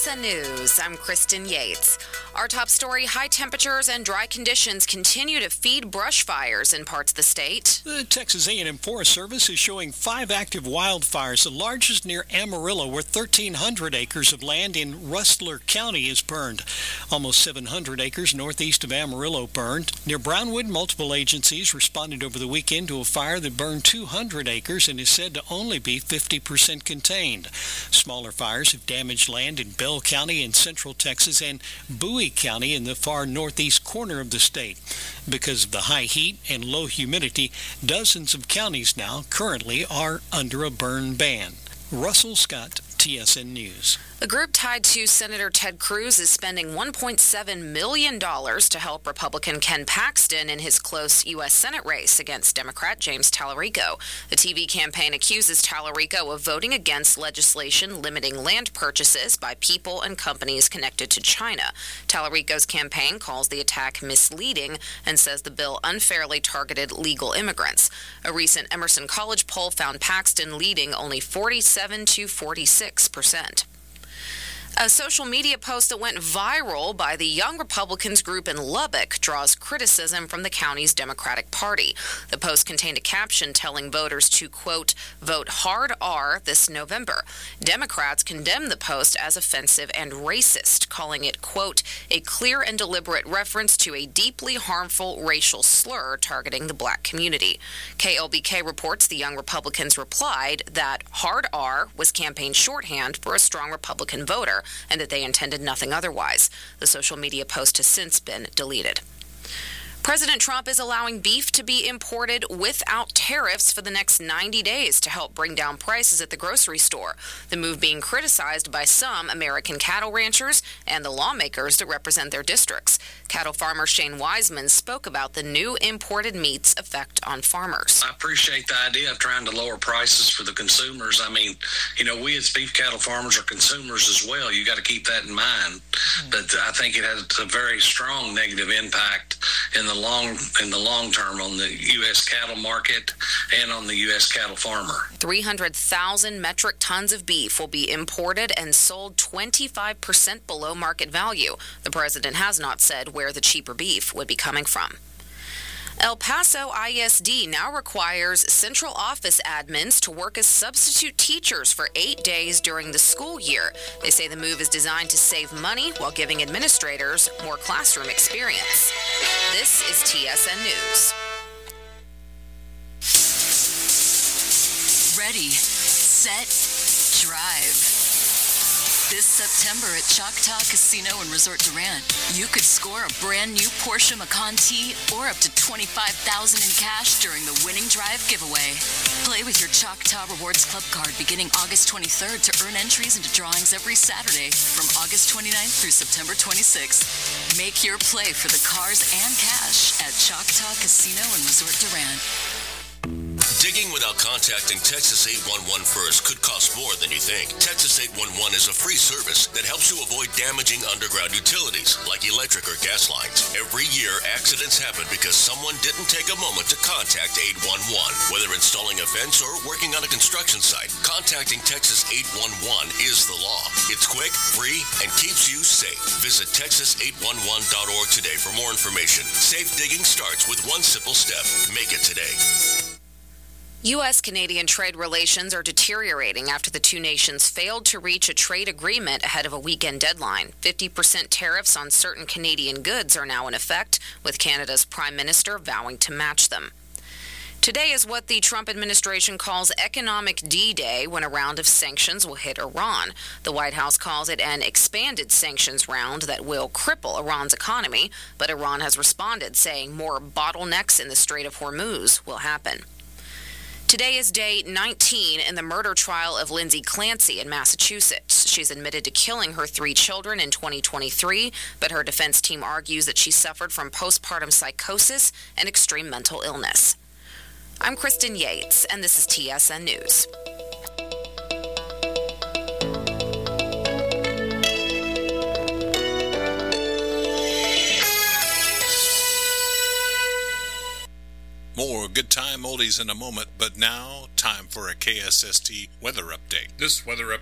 TSN News, I'm Kristen Yates. Our top story, high temperatures and dry conditions continue to feed brush fires in parts of the state. The Texas A&M Forest Service is showing 5 active wildfires, the largest near Amarillo, where 1,300 acres of land in Rustler County is burned. Almost 700 acres northeast of Amarillo burned. Near Brownwood, multiple agencies responded over the weekend to a fire that burned 200 acres and is said to only be 50% contained. Smaller fires have damaged land in Bell County in central Texas and Bowie County in the far northeast corner of the state. Because of the high heat and low humidity, dozens of counties now currently are under a burn ban. Russell Scott, TSN News. A group tied to Senator Ted Cruz is spending $1.7 million to help Republican Ken Paxton in his close U.S. Senate race against Democrat James Tallarico. The TV campaign accuses Tallarico of voting against legislation limiting land purchases by people and companies connected to China. Tallarico's campaign calls the attack misleading and says the bill unfairly targeted legal immigrants. A recent Emerson College poll found Paxton leading only 47 to 46%. A social media post that went viral by the Young Republicans group in Lubbock draws criticism from the county's Democratic Party. The post contained a caption telling voters to, quote, vote hard R this November. Democrats condemned the post as offensive and racist, calling it, quote, a clear and deliberate reference to a deeply harmful racial slur targeting the black community. KLBK reports the Young Republicans replied that hard R was campaign shorthand for a strong Republican voter, and that they intended nothing otherwise. The social media post has since been deleted. President Trump is allowing beef to be imported without tariffs for the next 90 days to help bring down prices at the grocery store. The move being criticized by some American cattle ranchers and the lawmakers that represent their districts. Cattle farmer Shane Wiseman spoke about the new imported meat's effect on farmers. I appreciate the idea of trying to lower prices for the consumers. I mean, we as beef cattle farmers are consumers as well. You got to keep that in mind. But I think it has a very strong negative impact in the long term on the U.S. cattle market and on the U.S. cattle farmer. 300,000 metric tons of beef will be imported and sold 25% below market value. The president has not said where the cheaper beef would be coming from. El Paso ISD now requires central office admins to work as substitute teachers for 8 days during the school year. They say the move is designed to save money while giving administrators more classroom experience. This is TSN News. Ready, set, drive. This September at Choctaw Casino and Resort Durant, you could score a brand new Porsche Macan T or up to $25,000 in cash during the Winning Drive giveaway. Play with your Choctaw Rewards Club card beginning August 23rd to earn entries into drawings every Saturday from August 29th through September 26th. Make your play for the cars and cash at Choctaw Casino and Resort Durant. Digging without contacting Texas 811 first could cost more than you think. Texas 811 is a free service that helps you avoid damaging underground utilities like electric or gas lines. Every year, accidents happen because someone didn't take a moment to contact 811. Whether installing a fence or working on a construction site, contacting Texas 811 is the law. It's quick, free, and keeps you safe. Visit texas811.org today for more information. Safe digging starts with one simple step. Make it today. U.S.-Canadian trade relations are deteriorating after the two nations failed to reach a trade agreement ahead of a weekend deadline. 50% tariffs on certain Canadian goods are now in effect, with Canada's Prime Minister vowing to match them. Today is what the Trump administration calls Economic D-Day, when a round of sanctions will hit Iran. The White House calls it an expanded sanctions round that will cripple Iran's economy, but Iran has responded, saying more bottlenecks in the Strait of Hormuz will happen. Today is day 19 in the murder trial of Lindsay Clancy in Massachusetts. She's admitted to killing her 3 children in 2023, but her defense team argues that she suffered from postpartum psychosis and extreme mental illness. I'm Kristen Yates, and this is TSN News. More good time oldies in a moment, but now time for a KSST weather update. This weather